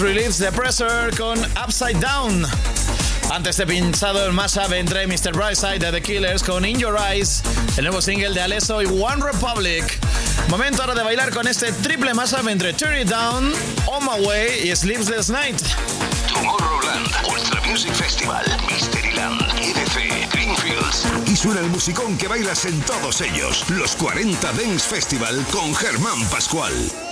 Relieves the Pressure con Upside Down. Antes te he pinchado el mashup entre Mr. Brightside de The Killers con In Your Eyes, el nuevo single de Alesso y One Republic. Momento ahora de bailar con este triple mashup entre Turn It Down, On My Way y Sleepless Night. Tomorrowland, Ultra Music Festival, Mysteryland, EDC, Greenfields. Y suena el musicón que bailas en todos ellos. Los 40 Dance Festival con Germán Pascual.